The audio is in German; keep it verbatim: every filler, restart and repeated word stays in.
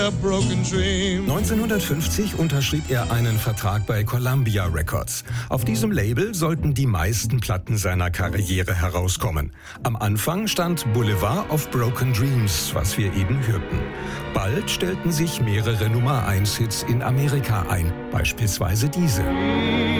neunzehnhundertfünfzig unterschrieb er einen Vertrag bei Columbia Records. Auf diesem Label sollten die meisten Platten seiner Karriere herauskommen. Am Anfang stand Boulevard of Broken Dreams, was wir eben hörten. Bald stellten sich mehrere Nummer eins Hits in Amerika ein, beispielsweise diese.